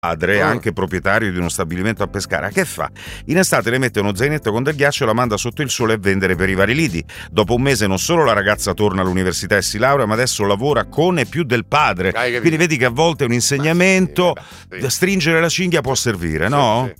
padre, anche proprietario di uno stabilimento a Pescara, che fa? In estate le mette uno zainetto con del ghiaccio e la manda sotto il sole a vendere per i vari lidi. Dopo un mese non solo la ragazza torna all'università e si laurea, ma adesso lavora con e più del padre. Quindi vedi che a volte un insegnamento, stringere la cinghia può servire, no?